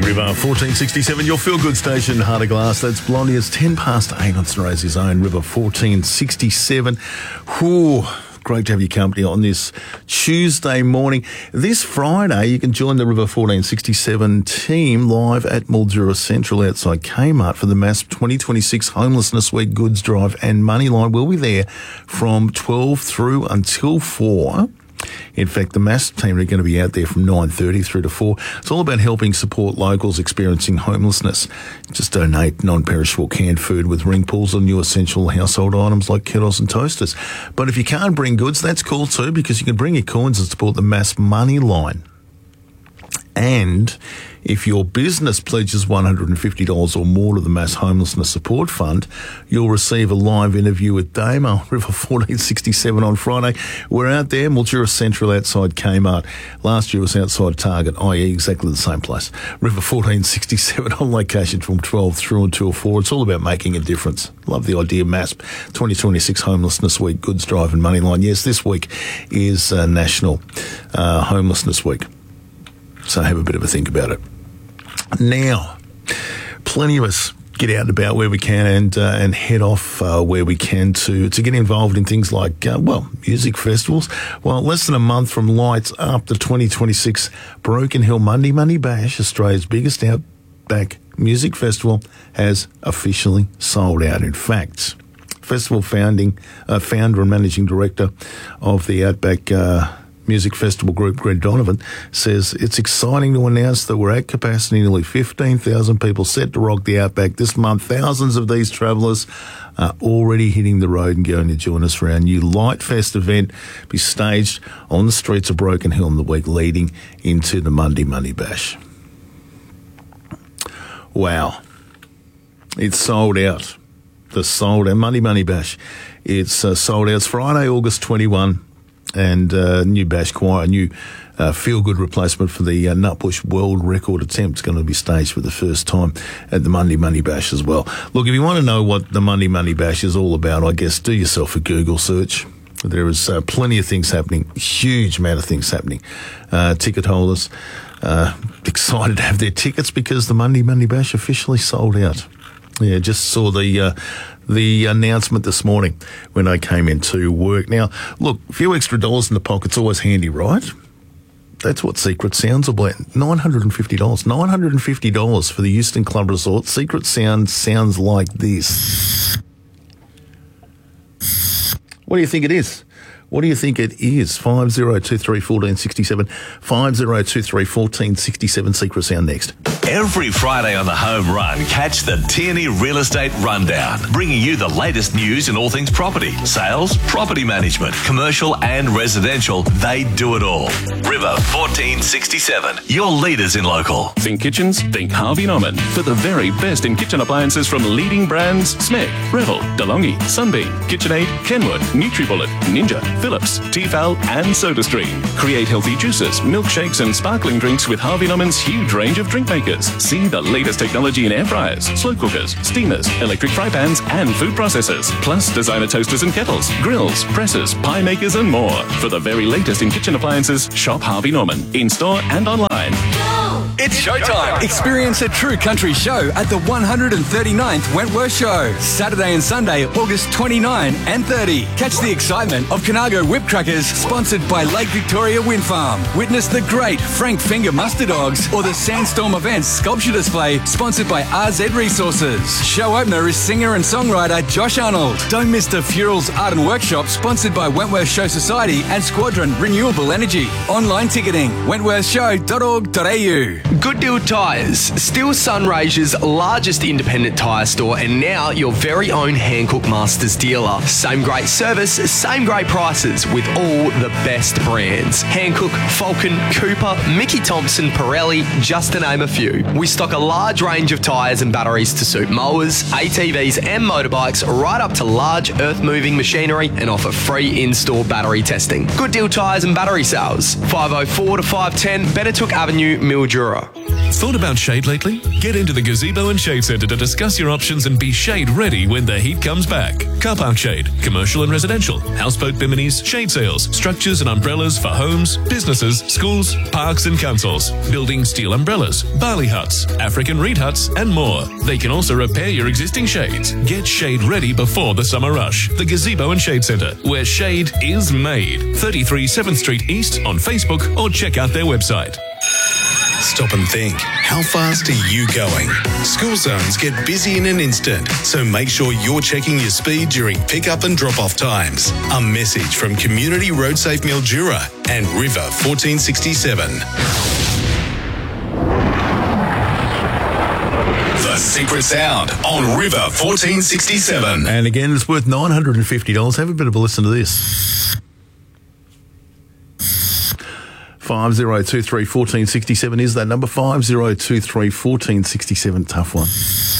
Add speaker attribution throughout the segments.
Speaker 1: River 1467, your feel-good station, Heart of Glass. That's Blondie. It's 10 past 8 on St Rosie's own River 1467. Whew, great to have your company on this Tuesday morning. This Friday, you can join the River 1467 team live at Mildura Central outside Kmart for the MASP 2026 Homelessness Week Goods Drive and Moneyline. We'll be there from 12 through until 4. In fact, the MASP team are going to be out there from 9:30 through to 4. It's all about helping support locals experiencing homelessness. Just donate non-perishable canned food with ring pulls on new essential household items like kettles and toasters. But if you can't bring goods, that's cool too, because you can bring your coins and support the MASP Moneyline. And if your business pledges $150 or more to the Mass Homelessness Support Fund, you'll receive a live interview with Damo, River 1467 on Friday. We're out there, Mildura Central outside Kmart. Last year was outside Target, i.e. exactly the same place. River 1467 on location from 12 through until 4. It's all about making a difference. Love the idea, MASP 2026 Homelessness Week Goods Drive and Moneyline. Yes, this week is National Homelessness Week. So have a bit of a think about it. Now, plenty of us get out and about where we can and head off where we can to get involved in things like, music festivals. Well, less than a month from Lights Up, the 2026 Broken Hill Monday Bash, Australia's biggest outback music festival, has officially sold out. In fact, festival founder and managing director of the Outback Music Festival Group, Greg Donovan, says it's exciting to announce that we're at capacity, nearly 15,000 people set to rock the Outback this month. Thousands of these travellers are already hitting the road and going to join us for our new Light Fest event, be staged on the streets of Broken Hill in the week leading into the Monday Bash. Wow. It's sold out. The sold out Monday Bash. It's sold out. It's Friday, August 21. And new Bash Choir, a new feel-good replacement for the Nutbush World Record attempt. It's going to be staged for the first time at the Monday Bash as well. Look, if you want to know what the Monday Bash is all about, I guess do yourself a Google search. There is plenty of things happening, huge amount of things happening. Ticket holders excited to have their tickets because the Monday Bash officially sold out. Yeah, just saw the announcement this morning when I came into work. Now, look, a few extra dollars in the pocket's always handy, right? That's what Secret Sound's about. $950. $950 for the Euston Club Resort. Secret Sound sounds like this. What do you think it is? What do you think it is? 5023 1467, 5023 1467, Secret Sound next.
Speaker 2: Every Friday on the Home Run, catch the Tierney Real Estate Rundown, bringing you the latest news in all things property, sales, property management, commercial and residential. They do it all. River 1467, your leaders in local.
Speaker 3: Think kitchens? Think Harvey Norman. For the very best in kitchen appliances from leading brands Smeg, Revel, DeLonghi, Sunbeam, KitchenAid, Kenwood, NutriBullet, Ninja, Philips, Tefal and SodaStream. Create healthy juices, milkshakes and sparkling drinks with Harvey Norman's huge range of drink makers. See the latest technology in air fryers, slow cookers, steamers, electric fry pans and food processors. Plus designer toasters and kettles, grills, presses, pie makers and more. For the very latest in kitchen appliances, shop Harvey Norman, in-store and online.
Speaker 4: It's showtime! Experience a true country show at the 139th Wentworth Show. Saturday and Sunday, August 29 and 30. Catch the excitement of Conago Whip Crackers, sponsored by Lake Victoria Wind Farm. Witness the great Frank Finger Muster Dogs or the Sandstorm Events Sculpture Display, sponsored by RZ Resources. Show opener is singer and songwriter Josh Arnold. Don't miss the Furals Art and Workshop, sponsored by Wentworth Show Society and Squadron Renewable Energy. Online ticketing, wentworthshow.org.au.
Speaker 5: Good Deal Tyres, still Sunraysia's largest independent tyre store and now your very own Hankook Masters dealer. Same great service, same great prices with all the best brands. Hankook, Falcon, Cooper, Mickey Thompson, Pirelli, just to name a few. We stock a large range of tyres and batteries to suit mowers, ATVs and motorbikes, right up to large earth-moving machinery, and offer free in-store battery testing. Good Deal Tyres and battery sales, 504 to 510 Benetook Avenue, Mildura.
Speaker 6: Thought about shade lately? Get into the Gazebo and Shade Centre to discuss your options and be shade ready when the heat comes back. Car park shade, commercial and residential, houseboat biminis, shade sails, structures and umbrellas for homes, businesses, schools, parks and councils, building steel umbrellas, barley huts, African reed huts and more. They can also repair your existing shades. Get shade ready before the summer rush. The Gazebo and Shade Centre, where shade is made. 33 7th Street East on Facebook or check out their website.
Speaker 7: Stop and think. How fast are you going? School zones get busy in an instant, so make sure you're checking your speed during pick-up and drop-off times. A message from Community Road Safe Mildura and River 1467. The Secret Sound on River 1467.
Speaker 1: And again, it's worth $950. Have a bit of a listen to this. 5023 1467 is that number. 5023 1467. Tough one.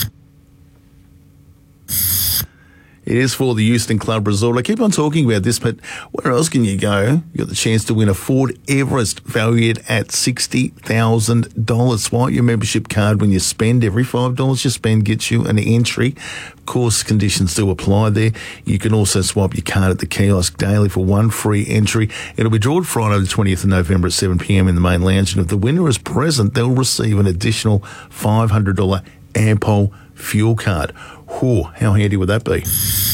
Speaker 1: It is for the Euston Club Resort. I keep on talking about this, but where else can you go? You got the chance to win a Ford Everest valued at $60,000. Swipe your membership card when you spend. Every $5 you spend gets you an entry. Of course, conditions do apply there. You can also swipe your card at the kiosk daily for one free entry. It'll be drawn Friday the 20th of November at 7 p.m. in the main lounge. And if the winner is present, they'll receive an additional $500 Ampol fuel card. Whew, how handy would that be?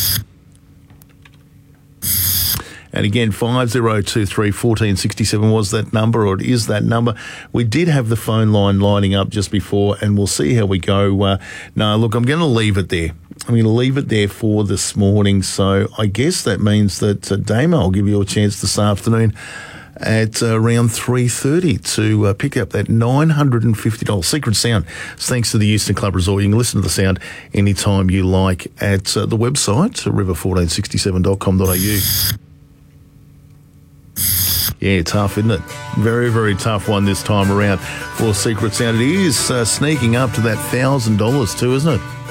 Speaker 1: And again, 5023 1467 was that number, or it is that number. We did have the phone line lining up just before, and we'll see how we go. No, look, I'm going to leave it there. I'm going to leave it there for this morning. So I guess that means that Damo will give you a chance this afternoon at around 3:30 to pick up that $950 Secret Sound. It's thanks to the Euston Club Resort. You can listen to the sound anytime you like at the website, river1467.com.au. Yeah, tough, isn't it? Very, very tough one this time around for Secret Sound. It is sneaking up to that $1,000 too, isn't it?